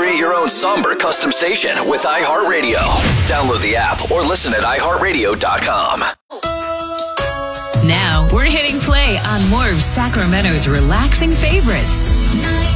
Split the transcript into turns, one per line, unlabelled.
Create your own somber custom station with iHeartRadio. Download the app or listen at iHeartRadio.com.
Now we're hitting play on more of Sacramento's relaxing favorites.